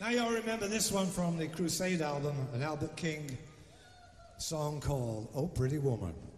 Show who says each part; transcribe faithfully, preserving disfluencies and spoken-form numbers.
Speaker 1: Now y'all remember this one from the Crusade album, an Albert King song called Oh Pretty Woman.